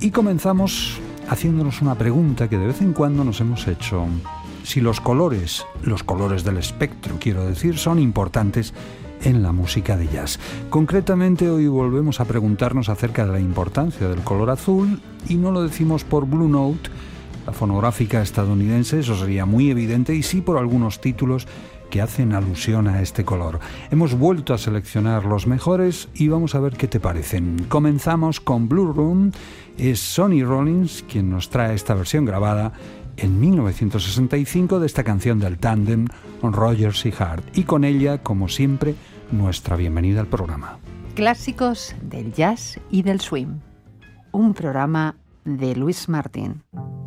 Y comenzamos haciéndonos una pregunta que de vez en cuando nos hemos hecho. Si los colores del espectro, quiero decir, son importantes en la música de jazz. Concretamente, hoy volvemos a preguntarnos acerca de la importancia del color azul, y no lo decimos por Blue Note, la fonográfica estadounidense, eso sería muy evidente, y sí por algunos títulos que hacen alusión a este color. Hemos vuelto a seleccionar los mejores y vamos a ver qué te parecen. Comenzamos con Blue Room. Es Sonny Rollins quien nos trae esta versión grabada en 1965 de esta canción del tándem Rodgers y Hart, y con ella, como siempre, nuestra bienvenida al programa. Clásicos del jazz y del swing. Un programa de Luis Martín.